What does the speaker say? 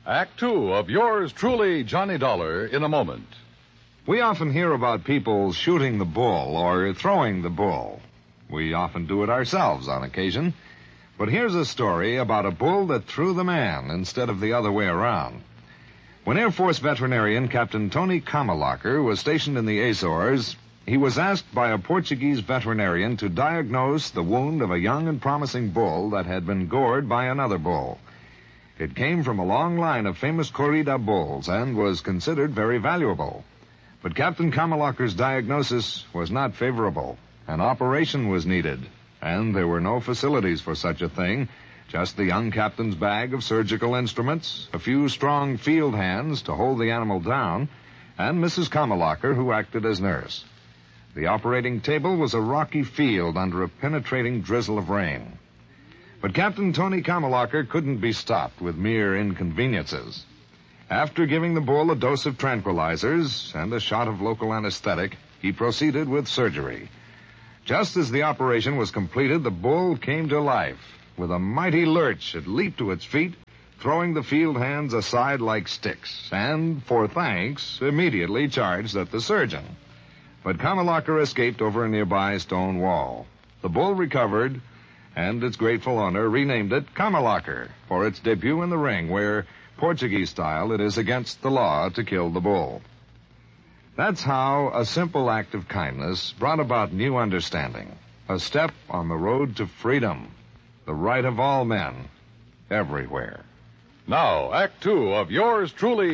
Act Two of yours truly, Johnny Dollar, in a moment. We often hear about people shooting the bull or throwing the bull. We often do it ourselves on occasion. But here's a story about a bull that threw the man instead of the other way around. When Air Force veterinarian Captain Tony Kamalacher was stationed in the Azores, he was asked by a Portuguese veterinarian to diagnose the wound of a young and promising bull that had been gored by another bull. It came from a long line of famous corrida bulls and was considered very valuable. But Captain Kamalacher's diagnosis was not favorable. An operation was needed, and there were no facilities for such a thing, just the young captain's bag of surgical instruments, a few strong field hands to hold the animal down, and Mrs. Kamalacher, who acted as nurse. The operating table was a rocky field under a penetrating drizzle of rain. But Captain Tony Kamalacher couldn't be stopped with mere inconveniences. After giving the bull a dose of tranquilizers and a shot of local anesthetic, he proceeded with surgery. Just as the operation was completed, the bull came to life. With a mighty lurch, it leaped to its feet, throwing the field hands aside like sticks, and, for thanks, immediately charged at the surgeon. But Kamalacher escaped over a nearby stone wall. The bull recovered, and its grateful owner renamed it Kamalacher for its debut in the ring, where, Portuguese style, it is against the law to kill the bull. That's how a simple act of kindness brought about new understanding, a step on the road to freedom, the right of all men, everywhere. Now, Act Two of yours truly,